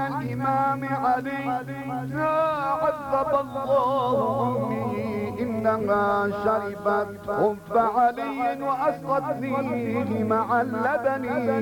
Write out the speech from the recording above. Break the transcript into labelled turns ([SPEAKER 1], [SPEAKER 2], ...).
[SPEAKER 1] الإمام علي عذب الله أمي إنها شربت خف علي وأسقتنيه مع اللبن